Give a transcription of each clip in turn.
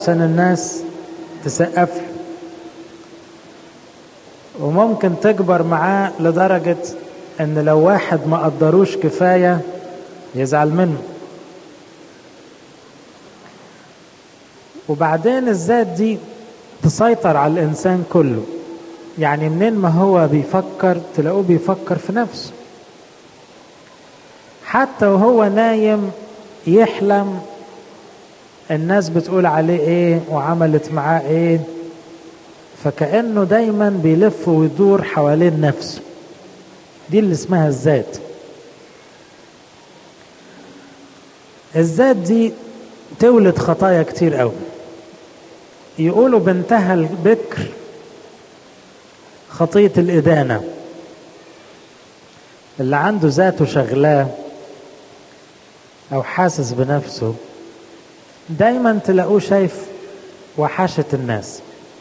عشان الناس تسقف له، وممكن تكبر معاه لدرجة ان لو واحد ما قدروش كفاية يزعل منه. وبعدين الذات دي تسيطر على الانسان كله، يعني منين ما هو بيفكر تلاقوه بيفكر في نفسه، حتى وهو نايم يحلم الناس بتقول عليه ايه وعملت معاه ايه، فكأنه دايما بيلف ويدور حوالين نفسه. دي اللي اسمها الذات. الذات دي تولد خطايا كتير قوي. يقولوا بنتها البكر خطية الإدانة. اللي عنده ذاته شغلاه أو حاسس بنفسه دايما تلاقوه شايف وحشة الناس.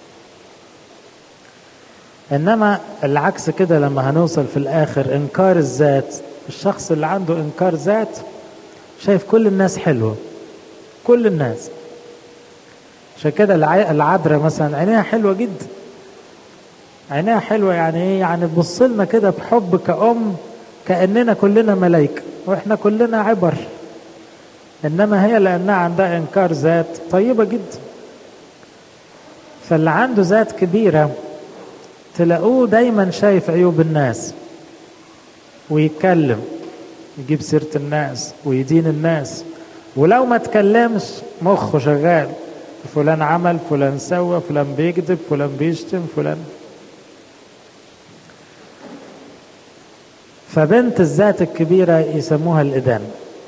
إنما العكس كده لما هنوصل في الآخر إنكار الذات، الشخص اللي عنده إنكار ذات شايف كل الناس حلوة، كل الناس. عشان كده العذراء مثلا عينيها حلوة جدا، عينيها حلوة يعني ايه؟ يعني تبص لنا كده بحب كأم كأننا كلنا ملايكة واحنا كلنا عبر. انما هي لانها عندها انكار ذات طيبة جدا. فاللي عنده ذات كبيرة تلاقوه دايما شايف عيوب الناس ويتكلم، يجيب سيرة الناس ويدين الناس، ولو ما تكلمش مخه شغال، فلان عمل، فلان سوى، فلان بيكذب، فلان بيشتم، فلان. فبنت الذات الكبيرة يسموها الإدانة.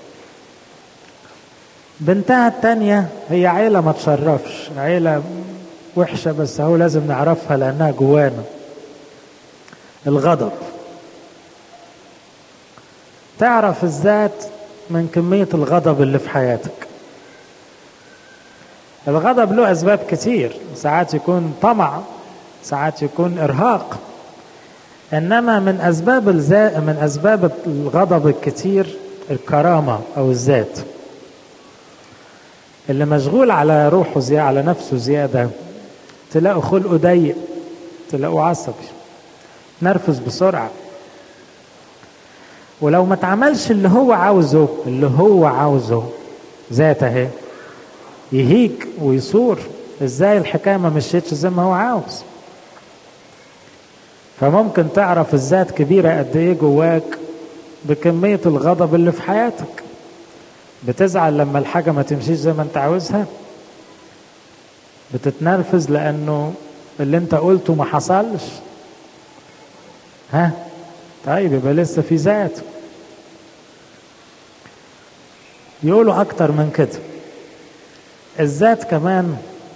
بنتها التانية هي عيلة ما تشرفش، عيلة وحشة، بس هو لازم نعرفها لأنها جوانا. الغضب. تعرف الذات من كمية الغضب اللي في حياتك. الغضب له أسباب كتير، ساعات يكون طمع، ساعات يكون إرهاق. إنما من أسباب الغضب الكتير الكرامة أو الذات. اللي مشغول على روحه زيادة، على نفسه زيادة، تلاقوا خلقه ضيق، تلاقوا عصبي، نرفز بسرعة. ولو ما تعملش اللي هو عاوزه ذات اهي يهيج ويصور. ازاي الحكاية ما مشيتش زي ما هو عاوز؟ فممكن تعرف الذات كبيرة قد ايه جواك بكمية الغضب اللي في حياتك. بتزعل لما الحاجة ما تمشيش زي ما انت عاوزها، بتتنرفز لانه اللي انت قلته ما حصلش. طيب يبقى لسه في ذات. يقولوا اكتر من كده، الذات كمان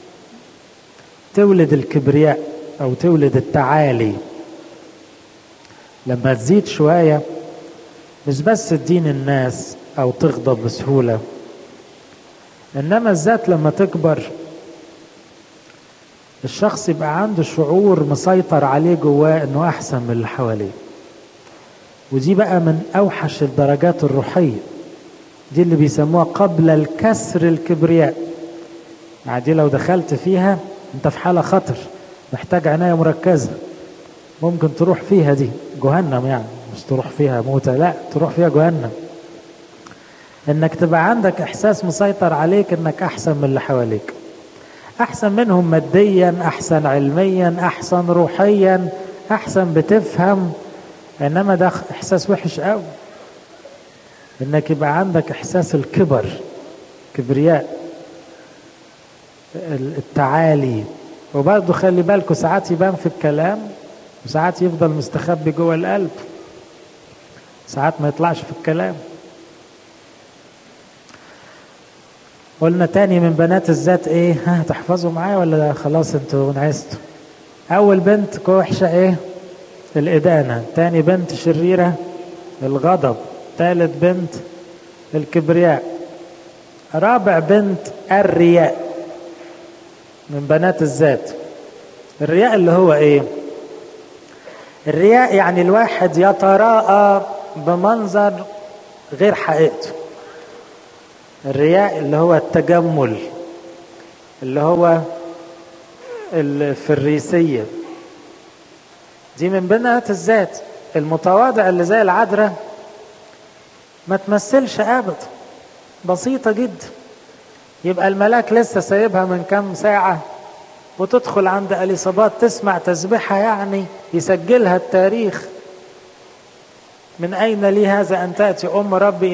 تولد الكبرياء او تولد التعالي. لما تزيد شوية مش بس تدين الناس او تغضب بسهولة، انما الذات لما تكبر الشخص يبقى عنده شعور مسيطر عليه جواه انه احسن من اللي حواليه. ودي بقى من اوحش الدرجات الروحية، دي اللي بيسموها قبل الكسر الكبرياء. يعني دي لو دخلت فيها انت في حالة خطر، محتاج عناية مركزة، ممكن تروح فيها دي جهنم. يعني مش تروح فيها موتة، لا، تروح فيها جهنم. انك تبقى عندك احساس مسيطر عليك انك احسن من اللي حواليك، احسن منهم ماديا، احسن علميا، احسن روحيا، احسن بتفهم. انما ده احساس وحش قوي، انك يبقى عندك احساس الكبر، كبرياء، التعالي. وبرضه خلي بالكوا ساعات يبان في الكلام وساعات يفضل مستخبي جوه القلب، ساعات ما يطلعش في الكلام. قلنا تاني من بنات الذات ايه؟ تحفظوا معايا ولا خلاص انتوا نعستوا؟ اول بنت وحشة ايه؟ الإدانة. تاني بنت شريرة الغضب. ثالث بنت الكبرياء. رابع بنت الرياء من بنات الذات. الرياء اللي هو ايه؟ الرياء يعني الواحد يتراءى بمنظر غير حقيقته. الرياء اللي هو التجمل، اللي هو الفريسية، دي من بناءة الذات. المتواضع اللي زي العذراء ما تمثلش ابدا، بسيطة جدا. يبقى الملاك لسه سايبها من كام ساعة وتدخل عند اليصابات تسمع تسبيحها، يعني يسجلها التاريخ. من اين لي هذا ان تأتي ام ربي